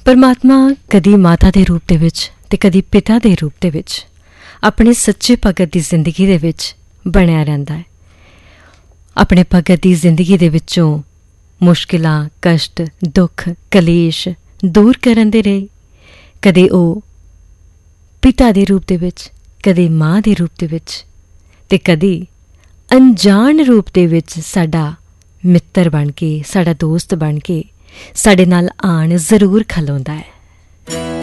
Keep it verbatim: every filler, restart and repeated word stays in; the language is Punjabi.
ਪਰਮਾਤਮਾ ਕਦੀ ਮਾਤਾ ਦੇ ਰੂਪ ਦੇ ਵਿੱਚ ਅਤੇ ਕਦੀ ਪਿਤਾ ਦੇ ਰੂਪ ਦੇ ਵਿੱਚ ਆਪਣੇ ਸੱਚੇ ਭਗਤ ਦੀ ਜ਼ਿੰਦਗੀ ਦੇ ਵਿੱਚ ਬਣਿਆ ਰਹਿੰਦਾ ਹੈ। ਆਪਣੇ ਭਗਤ ਦੀ ਜ਼ਿੰਦਗੀ ਦੇ ਵਿੱਚੋਂ ਮੁਸ਼ਕਿਲਾਂ, ਕਸ਼ਟ, ਦੁੱਖ, ਕਲੇਸ਼ ਦੂਰ ਕਰਨ ਦੇ ਲਈ ਕਦੇ ਉਹ ਪਿਤਾ ਦੇ ਰੂਪ ਦੇ ਵਿੱਚ, ਕਦੇ ਮਾਂ ਦੇ ਰੂਪ ਦੇ ਵਿੱਚ ਅਤੇ ਕਦੀ ਅਣਜਾਣ ਰੂਪ ਦੇ ਵਿੱਚ ਸਾਡਾ ਮਿੱਤਰ ਬਣ ਕੇ, ਸਾਡਾ ਦੋਸਤ ਬਣ ਕੇ ਸਾਡੇ ਨਾਲ ਆਉਣ ਜ਼ਰੂਰ ਖਲੋਂਦਾ ਹੈ।